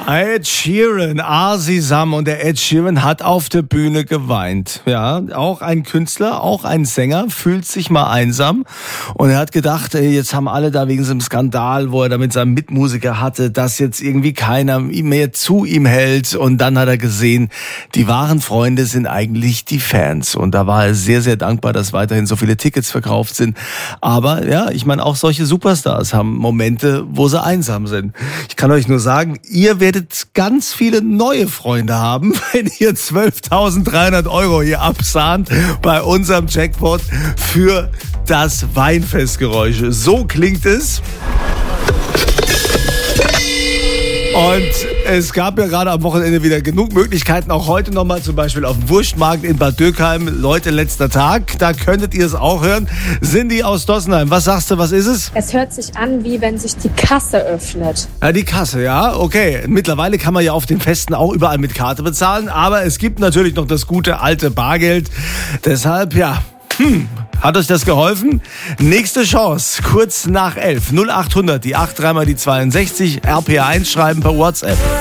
Ed Sheeran, Asisam, und der Ed Sheeran hat auf der Bühne geweint. Ja, auch ein Künstler, auch ein Sänger fühlt sich mal einsam und er hat gedacht, jetzt haben alle da wegen so einem Skandal, wo er da mit seinem Mitmusiker hatte, dass jetzt irgendwie keiner mehr zu ihm hält, und dann hat er gesehen, die wahren Freunde sind eigentlich die Fans, und da war er sehr, sehr dankbar, dass weiterhin so viele Tickets verkauft sind. Aber ja, ich meine, auch solche Superstars haben Momente, wo sie einsam sind. Ich kann euch nur sagen, ihr werdet ganz viele neue Freunde haben, wenn ihr 12.300 € hier absahnt bei unserem Jackpot für das Weinfestgeräusch. So klingt es. Und es gab ja gerade am Wochenende wieder genug Möglichkeiten, auch heute nochmal zum Beispiel auf dem Wurstmarkt in Bad Dürkheim. Leute, letzter Tag, da könntet ihr es auch hören. Cindy aus Dossenheim, was sagst du, was ist es? Es hört sich an, wie wenn sich die Kasse öffnet. Ja, die Kasse, ja, okay. Mittlerweile kann man ja auf den Festen auch überall mit Karte bezahlen, aber es gibt natürlich noch das gute alte Bargeld. Deshalb, ja, hat euch das geholfen? Nächste Chance, kurz nach 11. 0800, die 83 mal die 62, RPA 1 schreiben per WhatsApp.